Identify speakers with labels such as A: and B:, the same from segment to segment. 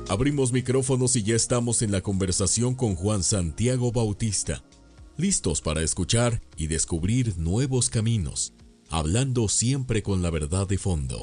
A: Abrimos micrófonos y ya estamos en la conversación con Juan Santiago Bautista, listos para escuchar y descubrir nuevos caminos, hablando siempre con la verdad de fondo.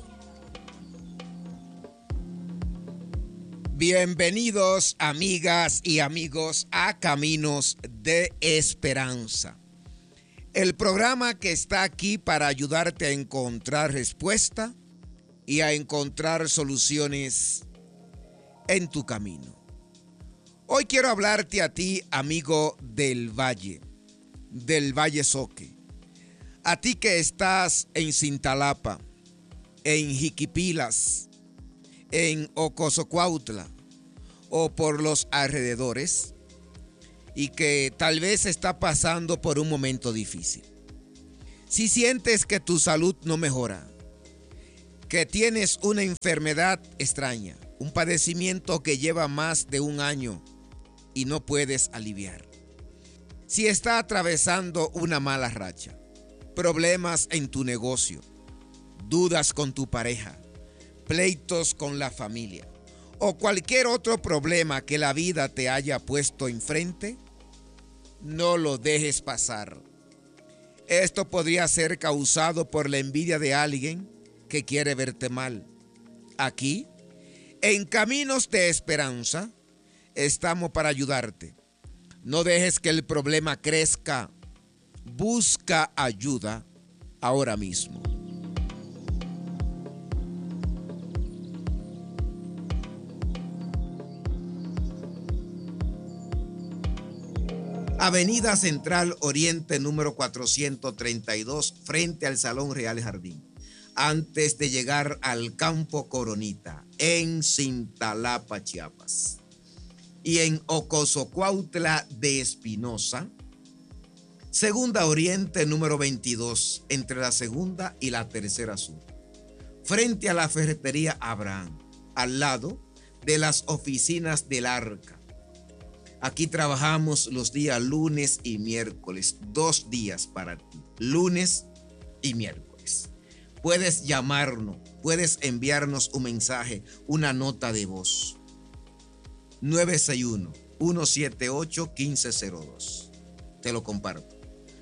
B: Bienvenidos, amigas y amigos, a Caminos de Esperanza. El programa que está aquí para ayudarte a encontrar respuesta y a encontrar soluciones en tu camino. Hoy quiero hablarte a ti, amigo del Valle Soque. A ti que estás en Cintalapa, en Jiquipilas, en Ocosocuautla o por los alrededores y que tal vez está pasando por un momento difícil. Si sientes que tu salud no mejora, que tienes una enfermedad extraña, un padecimiento que lleva más de un año y no puedes aliviar. Si está atravesando una mala racha, problemas en tu negocio, dudas con tu pareja, pleitos con la familia o cualquier otro problema que la vida te haya puesto enfrente, no lo dejes pasar. Esto podría ser causado por la envidia de alguien que quiere verte mal. Aquí, en Caminos de Esperanza, estamos para ayudarte. No dejes que el problema crezca. Busca ayuda ahora mismo. Avenida Central Oriente número 432, frente al Salón Real Jardín, antes de llegar al Campo Coronita, en Cintalapa, Chiapas. Y en Ocosocuautla de Espinosa, Segunda Oriente número 22, entre la segunda y la tercera sur, frente a la ferretería Abraham, al lado de las oficinas del Arca. Aquí trabajamos los días lunes y miércoles, 2 días para ti, lunes y miércoles. Puedes llamarnos, puedes enviarnos un mensaje, una nota de voz. 961-178-1502. Te lo comparto.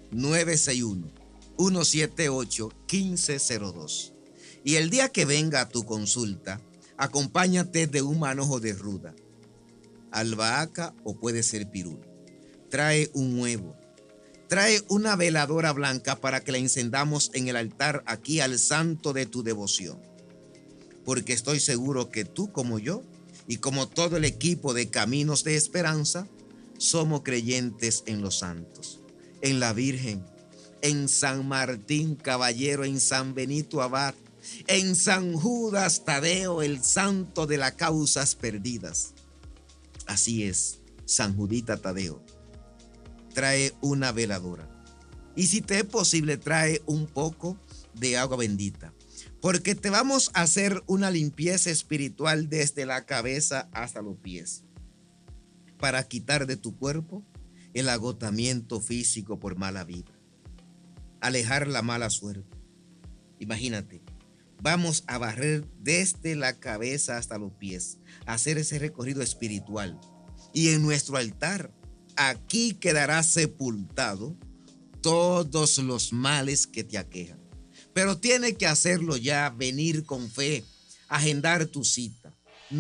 B: 961-178-1502. Y el día que venga a tu consulta, acompáñate de un manojo de ruda, albahaca o puede ser pirul. Trae un huevo. Trae una veladora blanca para que la encendamos en el altar aquí al santo de tu devoción. Porque estoy seguro que tú como yo y como todo el equipo de Caminos de Esperanza somos creyentes en los santos, en la Virgen, en San Martín Caballero, en San Benito Abad, en San Judas Tadeo, el santo de las causas perdidas. Así es, San Judita Tadeo. Trae una veladora. Y si te es posible, trae un poco de agua bendita. Porque te vamos a hacer una limpieza espiritual desde la cabeza hasta los pies. Para quitar de tu cuerpo el agotamiento físico por mala vida. Alejar la mala suerte. Imagínate. Vamos a barrer desde la cabeza hasta los pies, hacer ese recorrido espiritual. Y en nuestro altar, aquí quedará sepultado todos los males que te aquejan. Pero tienes que hacerlo ya, venir con fe, agendar tu cita.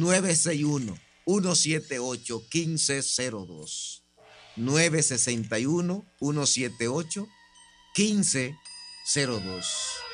B: 961-178-1502. 961-178-1502.